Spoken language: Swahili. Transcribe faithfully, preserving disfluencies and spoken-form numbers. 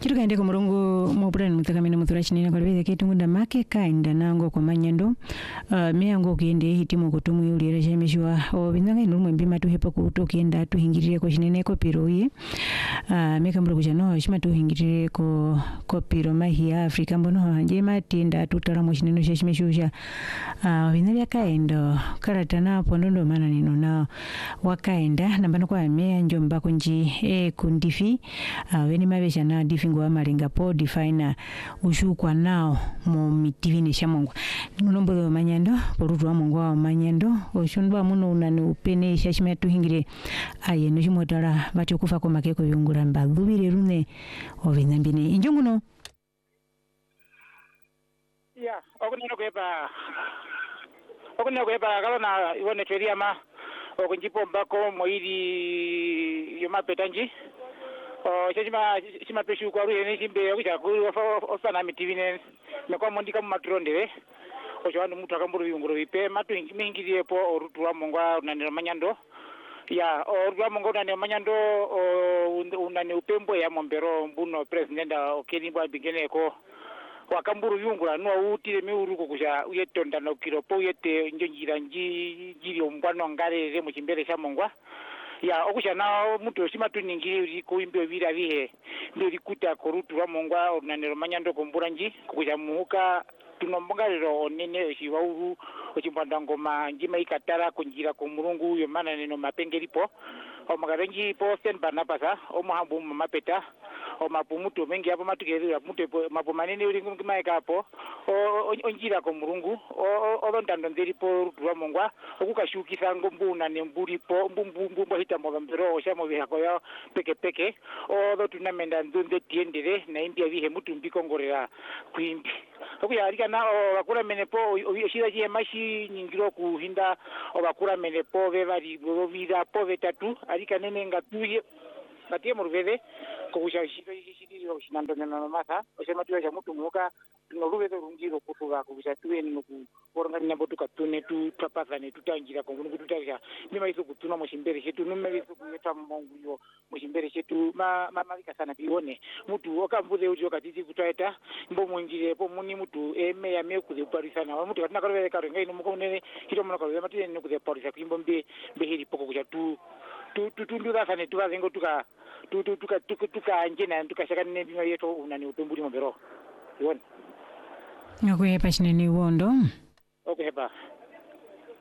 Chitukaende ku mulungu mopulani mutsakamene mutsula chinene kwalipeze ketungunda make kainda nango kwa manyando uh, meyango kuyende hitimu kutumu yulira chamishwa obinanga inu mwembi matuhepa kutokenda tuhingirire ko chinene ko piroye uh, meka mbulu kuchano chima tuhingirire ko ko piro mahi ya Afrika mbono hanje matinda tutala mu chinene cha chimishusha uh, binabya kaendo karatana pondondo mana nino na wakaenda nambano kwa meya njomba kunji e kundifi uh, weni mabesha na difi ngwa malinga po define ushukwa nao mu mitivini shamongo nunombo manyando porutu wa mungu wa manyando oshundwa muno unani upene shashime tuhingire aye no chimotara bati kufa ko makeko yungura mbadubire rune ovinambine injonguno ya okunino kweba okunino kweba kalona iwone feria ma okunjipo mbako moiri yomapetanji oh chima chima peshu kwa ruye ni chimbe okucha kuri ofana mitivine mekwa mondika mu matrondere ocho mutu akamburu yunguro bipe matu mingiriye po orutu wa mongwa unanira manyando ya orutu wa mongwa unanira manyando unani upembo ya mombero mbuno presidenta okeni bwa bigene ko wakamburu yungura no utire miuruko kuja uyetonda no kiropo uyete njonjira nji jiri ombwano ngarere mu chimbere cha mongwa ya okusha na mutu simatu ningiri kuimbe vira vihe ndio likuta korutu wa mongwa onanero manyando kombura nji kuja muhuka tunombongalero onene shiwauru ochimbanda ngoma njima ikatara kunjira ku mulungu yo mana neno mapengelipo o magarenji po sen banapasa o muhambu mapeta o mapumutu mengi hapo matugerera mutu mapo manene uri ngumaka hapo o onjira ku mulungu o odondando ndiripo ruwa mongwa okukashukisa ngombu na nemburi po mbumbu mbumbu hita mogambero shamo bihako ya peke peke o do tunamenda ndunde tiendere na imbia bihe mutu mbikongorera kwimbi okuya alika na bakura menepo oshira je mashi nyingiro kuhinda obakura menepo bebali bobira po betatu alika nene ngatuye batie muruveve kusha shiro shiri oshinando nena masa osema tuya mutu muka noluveve rungiro kufuga kusha tuwe nuku oronga nyambo tukatune tu tapazane tutangira kongu tutaja mima izo kutuna mushimbere chetu numeri izo kuyeta mongu yo mushimbere chetu ma malika sana bione mutu okambuze ujo katiti kutaeta mbo munjire po muni mutu eme ya meku de parisana mutu katina kalove karenga ino mukonene kito mona kalove matine nuku de parisa kimbo mbe behiri poko kuja tu tu tu tu nduga sana tu vazengo tuka tu tu tuka tuka tuka njena tukashaka nene bima yeto unani utumbuli mbero yone ngakwe pachinene wondo okay ba